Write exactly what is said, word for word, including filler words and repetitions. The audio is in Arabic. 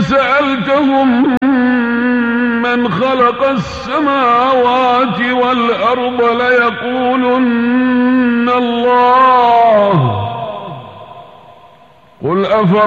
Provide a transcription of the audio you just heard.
سألتهم من خلق السماوات والأرض ليقولن الله قل أفرأيتم